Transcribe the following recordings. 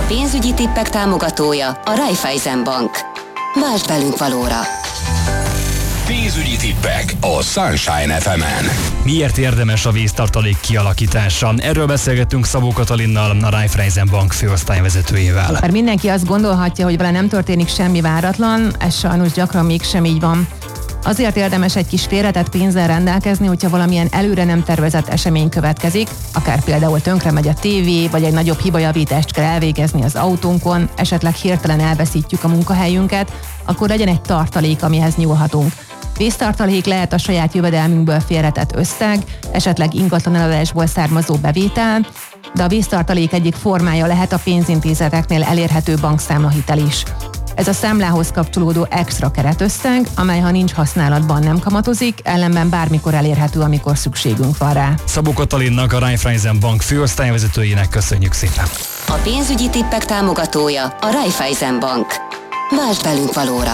pénzügyi tippek támogatója a Raiffeisen Bank. Váltsd velünk valóra! Pénzügyi tippek a Sunshine FM-en. Miért érdemes a víztartalék kialakítása? Erről beszélgettünk Szabó Katalinnal, a Raiffeisen Bank főosztályvezetőjével. Mert mindenki azt gondolhatja, hogy vele nem történik semmi váratlan, ez sajnos gyakran mégsem így van. Azért érdemes egy kis félretett pénzzel rendelkezni, hogyha valamilyen előre nem tervezett esemény következik, akár például tönkre megy a tévé, vagy egy nagyobb hibajavítást kell elvégezni az autónkon, esetleg hirtelen elveszítjük a munkahelyünket, akkor legyen egy tartalék, amihez nyúlhatunk. Víztartalék lehet a saját jövedelmünkből félretett összeg, esetleg ingatlaneladásból származó bevétel, de a víztartalék egyik formája lehet a pénzintézeteknél elérhető bankszámlahitel is. Ez a számlához kapcsolódó extra keretösszeg, amely ha nincs használatban nem kamatozik, ellenben bármikor elérhető, amikor szükségünk van rá. Szabó Katalinnak, a Raiffeisen Bank főosztályvezetőjének köszönjük szépen. A pénzügyi tippek támogatója a Raiffeisen Bank. Váltsd velünk valóra!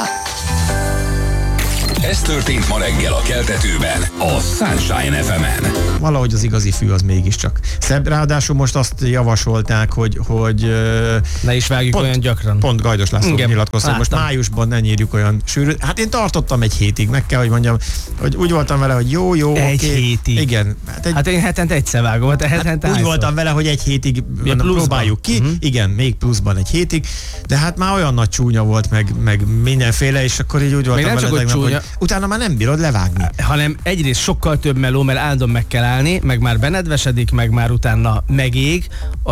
Ez történt ma reggel a Keltetőben, a Sunshine FM-en. Valahogy az igazi fű az mégiscsak szebb. Ráadásul most azt javasolták, hogy ne is vágjuk olyan gyakran. Pont Gajdos László nyilatkozta, hogy most láttam. májusban ne nyírjuk olyan sűrű. Hát én tartottam egy hétig, meg kell, hogy mondjam, hogy úgy voltam vele, hogy jó, Egy oké. hétig? Igen. Hát én hetente egyszer vágom, hát hetente úgy hányszor? voltam vele, hogy egy hétig próbáljuk ki. Igen, még pluszban egy hétig. De hát már olyan nagy csúnya volt, meg mindenféle, és akkor így úgy voltam nem vele, csak, hogy tegnap, csúnya, utána már nem bírod levágni. hanem egyrészt sokkal több meló, mert áldom meg kell állni, meg már benedvesedik, meg már utána megég,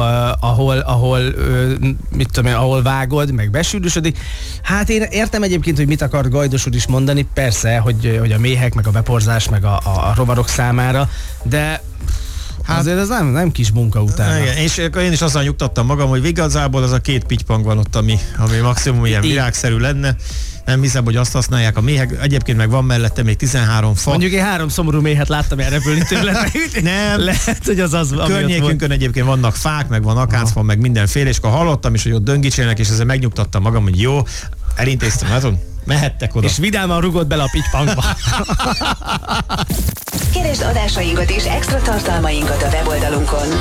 ahol vágod, meg besűrűsödik. Hát én értem egyébként, hogy mit akart Gajdos úr is mondani, persze, hogy a méhek, meg a beporzás, meg a rovarok számára, de azért ez nem kis munka utána. Igen, és akkor én is azzal nyugtattam magam, hogy igazából az a 2 pittypang van ott, ami maximum ilyen virágszerű lenne. Nem hiszem, hogy azt használják a méhek. Egyébként meg van mellette még 13 fa. Mondjuk én 3 szomorú méhet láttam elrepülni tőle. Nem. Lehet, hogy az Környékünkön egyébként vannak fák, meg van akácfa, meg mindenféle, és akkor hallottam is, hogy ott döngicselnek, és ezzel megnyugtattam magam, hogy jó, elintéztem, látod? Mehettek oda. És vidáman rugott bele a pittypangba. Keresd adásainkat és extra tartalmainkat a weboldalunkon